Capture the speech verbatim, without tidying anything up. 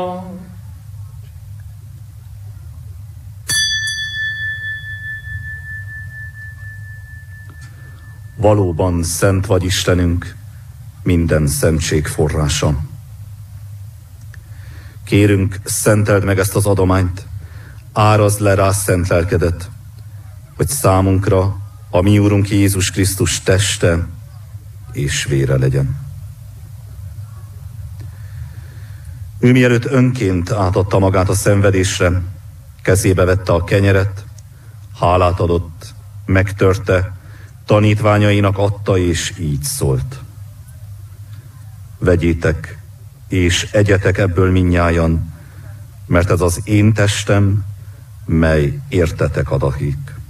Valóban szent vagy Istenünk, minden szentség forrása. Kérünk, szenteld meg ezt az adományt, árazd le rá szent lelkedet, hogy számunkra a mi Úrunk Jézus Krisztus teste és vére legyen. Ő mielőtt önként átadta magát a szenvedésre, kezébe vette a kenyeret, hálát adott, megtörte, tanítványainak adta, és így szólt. Vegyétek, és egyetek ebből mindnyájan, mert ez az én testem, mely értetek adatik.